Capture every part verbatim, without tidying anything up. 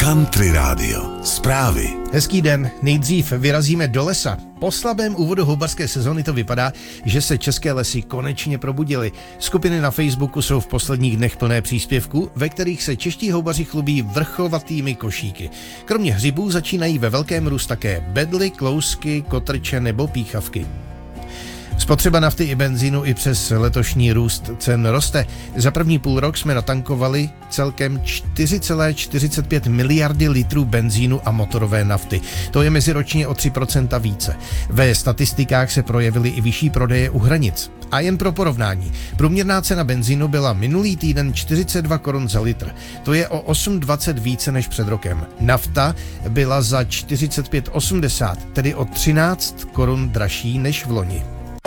Country Radio. Zprávy. Hezký den, nejdřív vyrazíme do lesa. Po slabém úvodu houbařské sezony to vypadá, že se české lesy konečně probudily. Skupiny na Facebooku jsou v posledních dnech plné příspěvků, ve kterých se čeští houbaři chlubí vrchovatými košíky. Kromě hřibů začínají ve velkém růst také bedly, klousky, kotrče nebo píchavky. Spotřeba nafty i benzínu i přes letošní růst cen roste. Za první půl rok jsme natankovali celkem čtyři celé čtyřicet pět miliardy litrů benzínu a motorové nafty. To je meziročně o tři procenta více. Ve statistikách se projevily i vyšší prodeje u hranic. A jen pro porovnání, průměrná cena benzínu byla minulý týden čtyřicet dva korun za litr. To je o osm dvacet více než před rokem. Nafta byla za čtyřicet pět osmdesát, tedy o třináct korun dražší než v loni.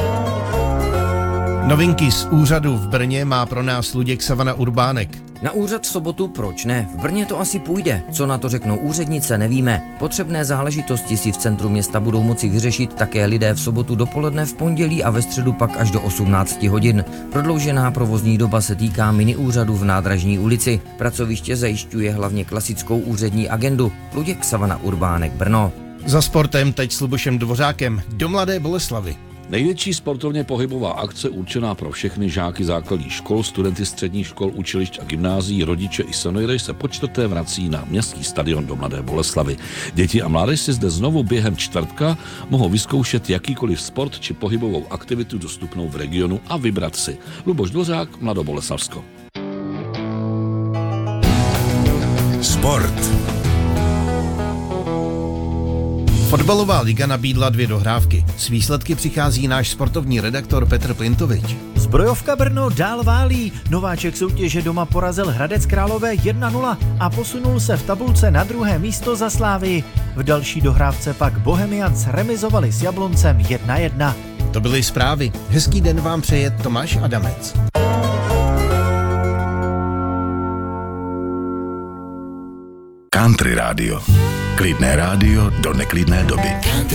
Novinky z úřadu v Brně má pro nás Luděk Savana Urbánek. Na úřad v sobotu proč ne? V Brně to asi půjde. Co na to řeknou úřednice, nevíme. Potřebné záležitosti si v centru města budou moci vyřešit také lidé v sobotu dopoledne, v pondělí a ve středu pak až do osmnácti hodin. Prodloužená provozní doba se týká mini úřadu v Nádražní ulici. Pracoviště zajišťuje hlavně klasickou úřední agendu. Luděk Savana Urbánek, Brno. Za sportem teď s Lubošem Dvořákem do Mladé Boleslavi. Největší sportovně pohybová akce určená pro všechny žáky základních škol, studenty středních škol, učilišť a gymnázií, rodiče i seniory se po čtvrté vrací na městský stadion do Mladé Boleslavi. Děti a mládež si zde znovu během čtvrtka mohou vyzkoušet jakýkoliv sport či pohybovou aktivitu dostupnou v regionu a vybrat si. Luboš Dvořák, Mladoboleslavsko. Sport. Fotbalová liga nabídla dvě dohrávky. S výsledky přichází náš sportovní redaktor Petr Plintovič. Zbrojovka Brno dál válí. Nováček soutěže doma porazil Hradec Králové jedna nula a posunul se v tabulce na druhé místo za Slávii. V další dohrávce pak Bohemians remizovali s Jabloncem jedna jedna. To byly zprávy. Hezký den vám přeje Tomáš Adamec. Country Radio. Klidné rádio do neklidné doby.